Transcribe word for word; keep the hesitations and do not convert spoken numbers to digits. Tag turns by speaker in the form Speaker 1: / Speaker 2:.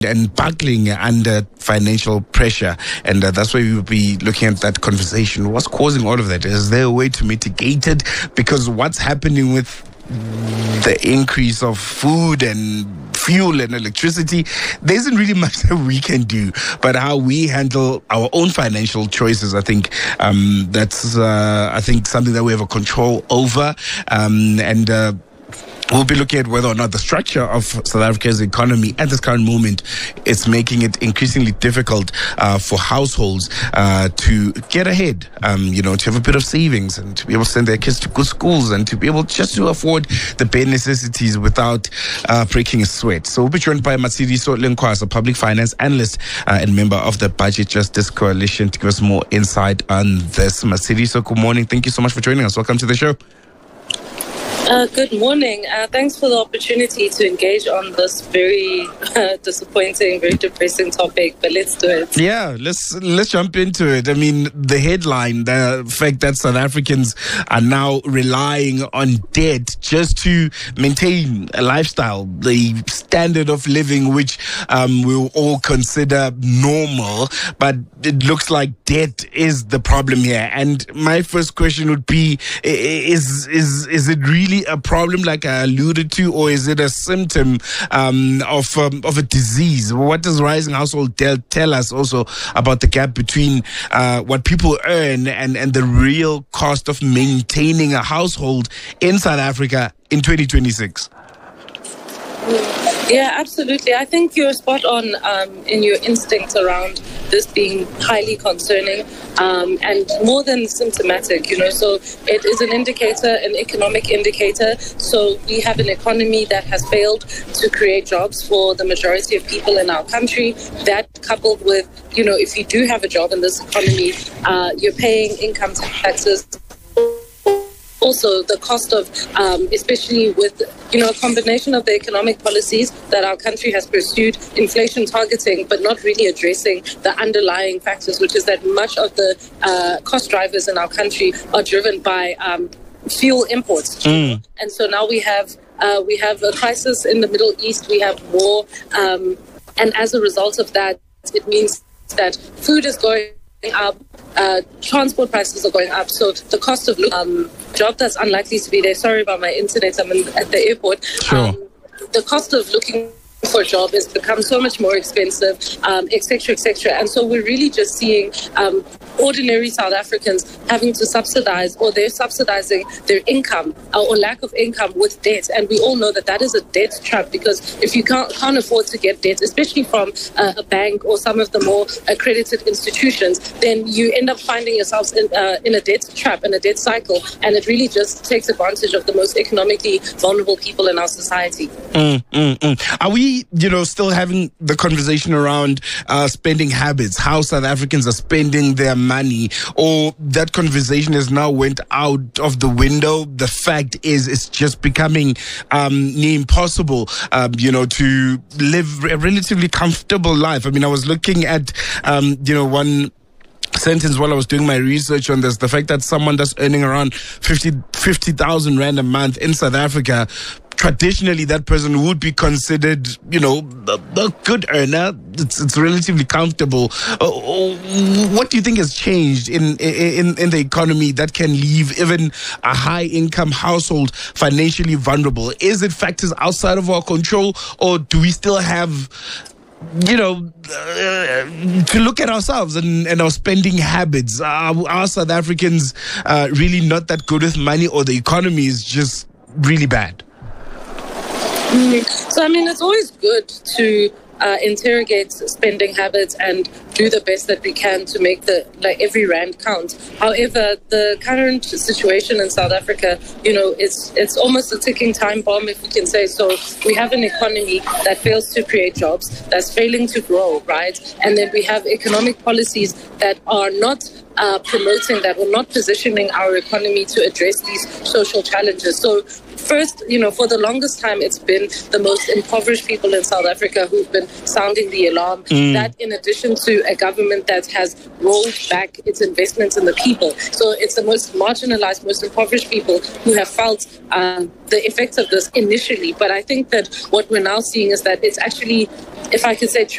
Speaker 1: and buckling under financial pressure. And uh, that's why we will be looking at that conversation. What's causing all of that? Is there a way to mitigate it? Because what's happening with the increase of food and fuel and electricity, there isn't really much that we can do. But how we handle our own financial choices, I think um, that's, uh, I think, something that we have a control over. Um, and uh, We'll be looking at whether or not the structure of South Africa's economy at this current moment is making it increasingly difficult uh, for households uh, to get ahead, um, you know, to have a bit of savings and to be able to send their kids to good schools and to be able just to afford the bare necessities without uh, breaking a sweat. So we'll be joined by Matshidiso Lenkoasa, a public finance analyst uh, and member of the Budget Justice Coalition, to give us more insight on this. Matshidiso, good morning. Thank you so much for joining us. Welcome to the show.
Speaker 2: Uh, good morning. Uh, thanks for the opportunity to engage on this very uh, disappointing, very depressing topic, but let's do it.
Speaker 1: Yeah, let's let's jump into it. I mean, the headline, the fact that South Africans are now relying on debt just to maintain a lifestyle, the standard of living which um, we'll all consider normal, but it looks like debt is the problem here. And my first question would be, is is is it really a problem like I alluded to, or is it a symptom um, of um, of a disease? What does rising household debt tell us also about the gap between uh, what people earn and, and the real cost of maintaining a household in South Africa in twenty twenty-six?
Speaker 2: Yeah, absolutely. I think you're spot on um, in your instinct around this being highly concerning um, and more than symptomatic, you know. So it is an indicator, an economic indicator. So we have an economy that has failed to create jobs for the majority of people in our country. That coupled with, you know, if you do have a job in this economy, uh, you're paying income taxes. Also, the cost of, um, especially with, you know, a combination of the economic policies that our country has pursued, inflation targeting, but not really addressing the underlying factors, which is that much of the uh, cost drivers in our country are driven by um, fuel imports. Mm. And so now we have uh, we have a crisis in the Middle East, we have war, um, and as a result of that, it means that food is going up, uh, transport prices are going up, so the cost of um, job that's unlikely to be there. Sorry about my internet, I'm in, at the airport.
Speaker 1: Sure.
Speaker 2: Um, the cost of looking for a job has become so much more expensive, um, et cetera, et cetera. And so we're really just seeing um, ordinary South Africans having to subsidize, or they're subsidizing their income uh, or lack of income with debt. And we all know that that is a debt trap, because if you can't, can't afford to get debt, especially from uh, a bank or some of the more accredited institutions, then you end up finding yourselves in, uh, in a debt trap, in a debt cycle. And it really just takes advantage of the most economically vulnerable people in our society.
Speaker 1: Mm, mm, mm. Are we you know, still having the conversation around uh, spending habits, how South Africans are spending their money, or that conversation has now went out of the window? The fact is, it's just becoming um, near impossible, um, you know, to live a relatively comfortable life. I mean, I was looking at, um, you know, one sentence while I was doing my research on this, the fact that someone that's earning around fifty thousand rand a month in South Africa, traditionally that person would be considered, you know, a, a good earner. It's, it's relatively comfortable. Uh, what do you think has changed in, in in the economy that can leave even a high income household financially vulnerable? Is it factors outside of our control, or do we still have, you know, uh, to look at ourselves and, and our spending habits? Are, are South Africans uh, really not that good with money, or the economy is just really bad?
Speaker 2: Mm. So, I mean, it's always good to uh, interrogate spending habits and do the best that we can to make the like every rand count. However, the current situation in South Africa, you know, it's it's almost a ticking time bomb, if we can say so. We have an economy that fails to create jobs, that's failing to grow, right? And then we have economic policies that are not Uh, promoting that, we're not positioning our economy to address these social challenges. So first, you know, for the longest time, it's been the most impoverished people in South Africa who've been sounding the alarm. Mm. That in addition to a government that has rolled back its investments in the people. So it's the most marginalized, most impoverished people who have felt um, the effects of this initially. But I think that what we're now seeing is that it's actually, if I could say,